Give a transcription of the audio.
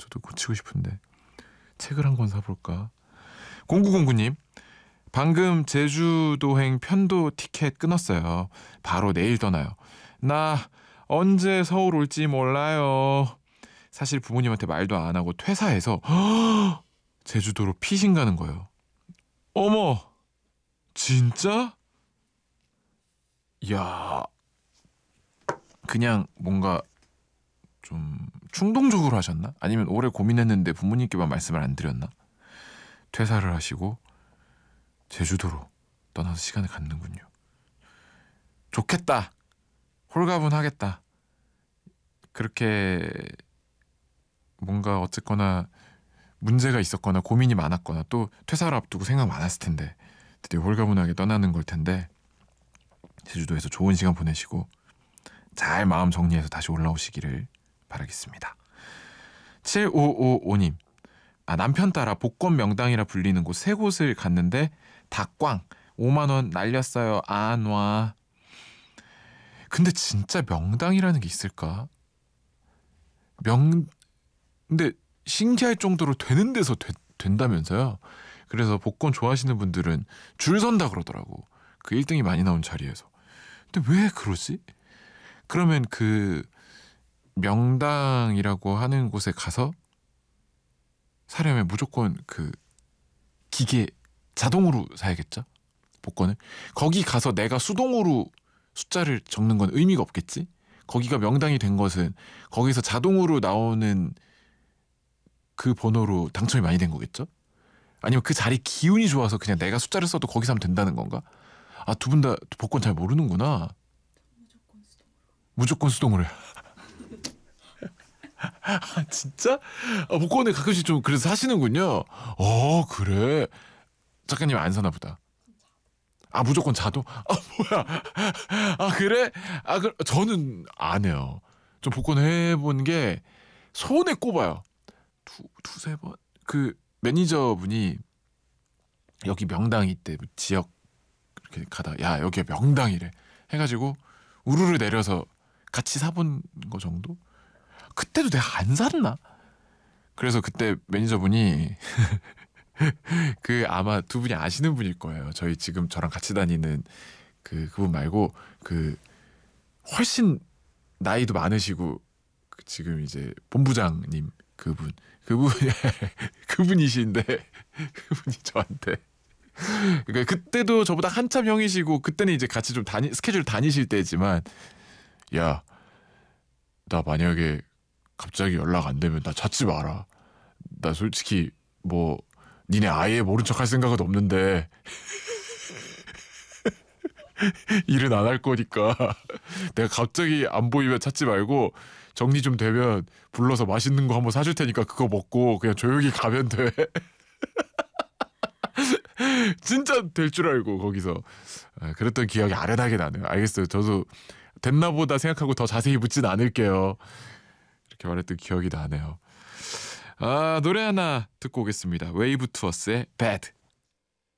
저도 고치고 싶은데 책을 한 권 사볼까. 0909님, 방금 제주도행 편도 티켓 끊었어요. 바로 내일 떠나요. 나 언제 서울 올지 몰라요. 사실 부모님한테 말도 안 하고 퇴사해서 제주도로 피신 가는 거예요. 어머, 진짜? 야, 그냥 뭔가 좀 충동적으로 하셨나? 아니면 오래 고민했는데 부모님께만 말씀을 안 드렸나? 퇴사를 하시고 제주도로 떠나서 시간을 갖는군요. 좋겠다. 홀가분하겠다. 그렇게 뭔가 어쨌거나 문제가 있었거나 고민이 많았거나 또 퇴사를 앞두고 생각 많았을 텐데 드디어 홀가분하게 떠나는 걸 텐데 제주도에서 좋은 시간 보내시고 잘 마음 정리해서 다시 올라오시기를 바라겠습니다. 7555님, 남편 따라 복권 명당이라 불리는 곳 3곳을 갔는데 다 꽝. 5만 원 날렸어요. 안 와. 근데 진짜 명당이라는 게 있을까? 근데 신기할 정도로 되는 데서 된다면서요. 그래서 복권 좋아하시는 분들은 줄 선다 그러더라고. 그 1등이 많이 나온 자리에서. 근데 왜 그러지? 그러면 그 명당이라고 하는 곳에 가서 사려면 무조건 그 기계 자동으로 사야겠죠? 복권을. 거기 가서 내가 수동으로 숫자를 적는 건 의미가 없겠지? 거기가 명당이 된 것은 거기서 자동으로 나오는 그 번호로 당첨이 많이 된 거겠죠? 아니면 그 자리 기운이 좋아서 그냥 내가 숫자를 써도 거기서 하면 된다는 건가? 두 분 다 복권 잘 모르는구나. 무조건 수동으로 해. 진짜? 복권을 가끔씩 좀 그래서 사시는군요. 그래. 작가님 안 사나 보다. 무조건 자동? 뭐야. 그래? 저는 안 해요. 좀 복권 해본 게 손에 꼽아요. 두세 번. 그 매니저분이 여기 명당이 있대. 지역 이렇게 가다 야 여기가 명당이래 해가지고 우르르 내려서 같이 사본 거 정도? 그때도 내가 안 샀나? 그래서 그때 매니저분이 그 아마 두 분이 아시는 분일 거예요. 저희 지금 저랑 같이 다니는 그분 말고 그 훨씬 나이도 많으시고 지금 이제 본부장님 그분이신데 그분이 저한테 그러니까 그때도 저보다 한참 형이시고 그때는 이제 같이 좀 스케줄 다니실 때지만 야, 나 만약에 갑자기 연락 안 되면 나 찾지 마라. 나 솔직히 뭐 니네 아예 모른 척 할 생각은 없는데 일은 안 할 거니까 내가 갑자기 안 보이면 찾지 말고 정리 좀 되면 불러서 맛있는 거 한번 사줄 테니까 그거 먹고 그냥 조용히 가면 돼. 진짜 될 줄 알고 거기서 그랬던 기억이 아련하게 나네요. 알겠어요. 저도 됐나 보다 생각하고 더 자세히 묻진 않을게요. 이렇게 말했던 기억이 나네요. 노래 하나 듣고 오겠습니다. 웨이브 투어스의 Bad.